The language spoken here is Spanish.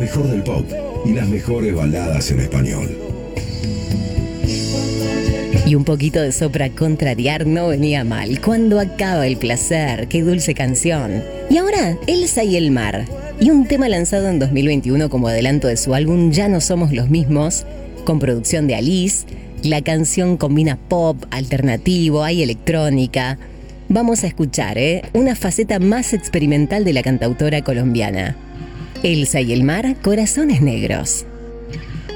mejor del pop y las mejores baladas en español. Y un poquito de sopra contrariar no venía mal. Cuando acaba el placer, qué dulce canción. Y ahora, Elsa y el mar. Y un tema lanzado en 2021 como adelanto de su álbum Ya no somos los mismos, con producción de Alice. La canción combina pop, alternativo, hay electrónica. Vamos a escuchar, una faceta más experimental de la cantautora colombiana. Elsa y el mar, Corazones Negros.